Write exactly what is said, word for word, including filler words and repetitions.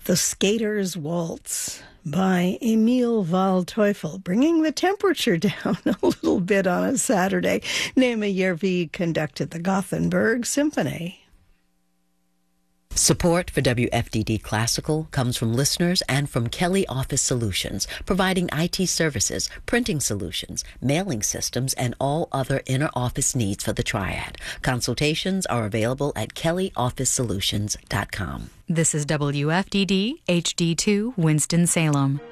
The Skater's Waltz by Emil Waldteufel, bringing the temperature down a little bit on a Saturday. Naima Järvi conducted the Gothenburg Symphony. Support for W F D D Classical comes from listeners and from Kelly Office Solutions, providing I T services, printing solutions, mailing systems, and all other inner office needs for the triad. Consultations are available at kelly office solutions dot com. This is W F D D H D two Winston-Salem.